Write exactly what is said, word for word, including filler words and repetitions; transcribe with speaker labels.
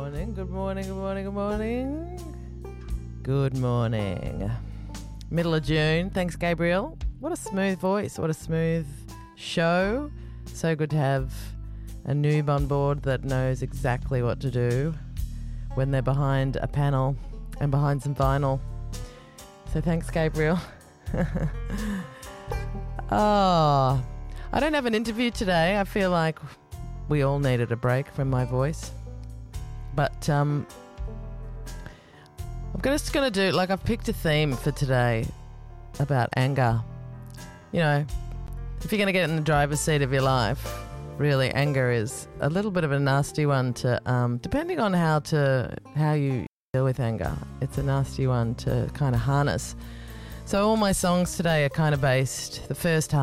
Speaker 1: morning, good morning, good morning, good morning. Good morning. Middle of June. Thanks, Gabriel. What a smooth voice. What a smooth show. So good to have a noob on board that knows exactly what to do when they're behind a panel and behind some vinyl. So thanks, Gabriel. Oh, I don't have an interview today. I feel like we all needed a break from my voice. But um, I'm just going to do, like I've picked a theme for today about anger. You know, if you're going to get in the driver's seat of your life, really anger is a little bit of a nasty one to, um, depending on how to how you deal with anger, it's a nasty one to kind of harness. So all my songs today are kind of based, the first half